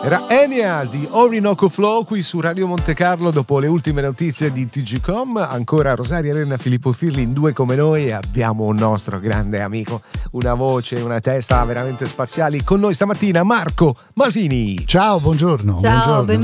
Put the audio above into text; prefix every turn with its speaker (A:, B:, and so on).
A: Era Enya di Orinoco Flow qui su Radio Monte Carlo dopo le ultime notizie di TGcom. Ancora Rosaria Arena, Filippo Firli in due come noi, e abbiamo un nostro grande amico, una voce, una testa veramente spaziali con noi stamattina, Marco Masini.
B: Ciao, buongiorno.
C: Ciao,
B: buongiorno.